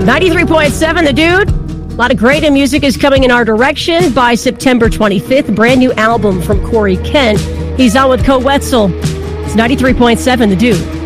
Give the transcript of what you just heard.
93.7, The Dude. A lot of great new music is coming in our direction by September 25th. Brand new album from Corey Kent. He's on with Co Wetzel. It's 93.7, The Dude.